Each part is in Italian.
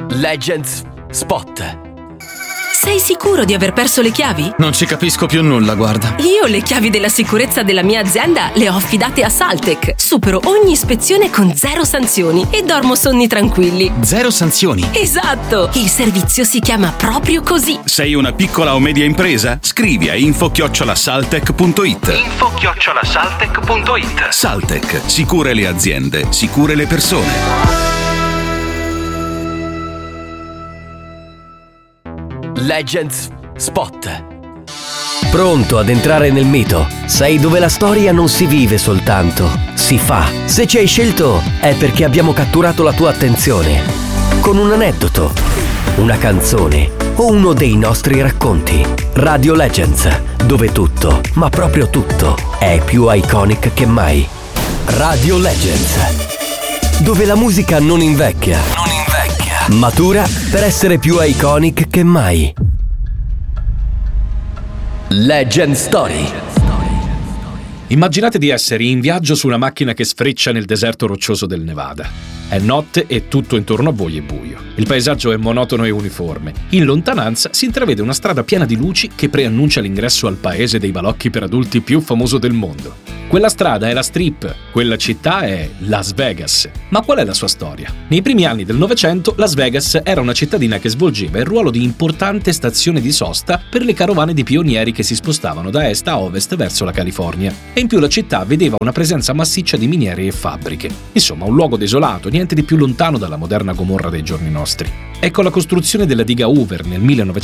Legends Spot. Sei sicuro di aver perso le chiavi? Non ci capisco più nulla, guarda. Io le chiavi della sicurezza della mia azienda le ho affidate a Saltec. Supero ogni ispezione con 0 sanzioni e dormo sonni tranquilli. 0 sanzioni? Esatto! Il servizio si chiama proprio così. Sei una piccola o media impresa? Scrivi a info@saltec.it. info@saltec.it. Saltec, sicure le aziende, sicure le persone. Legends Spot. Pronto ad entrare nel mito? Sei dove la storia non si vive soltanto, si fa. Se ci hai scelto è perché abbiamo catturato la tua attenzione. Con un aneddoto, una canzone o uno dei nostri racconti. Radio Legends, dove tutto, ma proprio tutto, è più iconic che mai. Radio Legends, dove la musica non invecchia, matura per essere più iconic che mai. Legend Story. Immaginate di essere in viaggio su una macchina che sfreccia nel deserto roccioso del Nevada. È notte e tutto intorno a voi è buio. Il paesaggio è monotono e uniforme. In lontananza si intravede una strada piena di luci che preannuncia l'ingresso al paese dei balocchi per adulti più famoso del mondo. Quella strada è la Strip, quella città è Las Vegas. Ma qual è la sua storia? Nei primi anni del Novecento, Las Vegas era una cittadina che svolgeva il ruolo di importante stazione di sosta per le carovane di pionieri che si spostavano da est a ovest verso la California. E in più la città vedeva una presenza massiccia di miniere e fabbriche. Insomma, un luogo desolato, niente di più lontano dalla moderna Gomorra dei giorni nostri. È con la costruzione della diga Hoover nel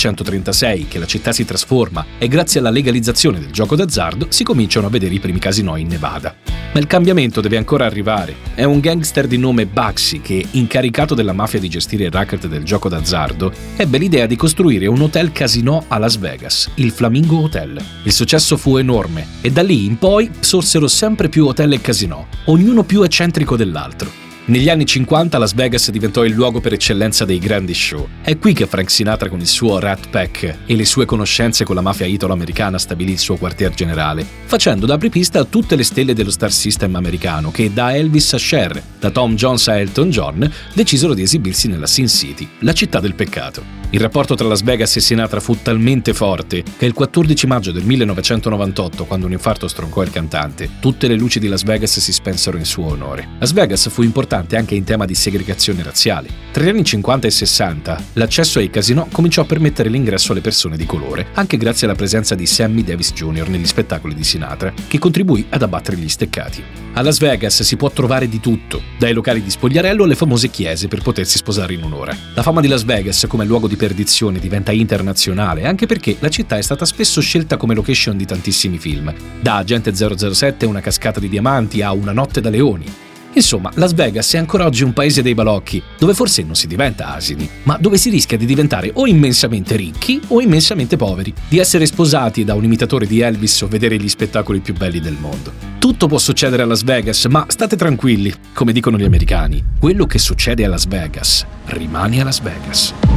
1936 che la città si trasforma e grazie alla legalizzazione del gioco d'azzardo si cominciano a vedere i primi casinò in Nevada. Ma il cambiamento deve ancora arrivare. È un gangster di nome Bugsy che, incaricato della mafia di gestire il racket del gioco d'azzardo, ebbe l'idea di costruire un hotel casinò a Las Vegas, il Flamingo Hotel. Il successo fu enorme e da lì in poi sorsero sempre più hotel e casinò, ognuno più eccentrico dell'altro. Negli anni 50 Las Vegas diventò il luogo per eccellenza dei grandi show. È qui che Frank Sinatra con il suo Rat Pack e le sue conoscenze con la mafia italo-americana stabilì il suo quartier generale, facendo da apripista a tutte le stelle dello star system americano che da Elvis a Cher, da Tom Jones a Elton John, decisero di esibirsi nella Sin City, la città del peccato. Il rapporto tra Las Vegas e Sinatra fu talmente forte che il 14 maggio del 1998, quando un infarto stroncò il cantante, tutte le luci di Las Vegas si spensero in suo onore. Las Vegas fu importante anche in tema di segregazione razziale. Tra gli anni 50 e 60, l'accesso ai casinò cominciò a permettere l'ingresso alle persone di colore, anche grazie alla presenza di Sammy Davis Jr. negli spettacoli di Sinatra, che contribuì ad abbattere gli steccati. A Las Vegas si può trovare di tutto, dai locali di spogliarello alle famose chiese per potersi sposare in un'ora. La fama di Las Vegas come luogo di perdizione diventa internazionale, anche perché la città è stata spesso scelta come location di tantissimi film, da Agente 007, Una cascata di diamanti a Una notte da leoni. Insomma, Las Vegas è ancora oggi un paese dei balocchi, dove forse non si diventa asini, ma dove si rischia di diventare o immensamente ricchi o immensamente poveri, di essere sposati da un imitatore di Elvis o vedere gli spettacoli più belli del mondo. Tutto può succedere a Las Vegas, ma state tranquilli, come dicono gli americani, quello che succede a Las Vegas rimane a Las Vegas.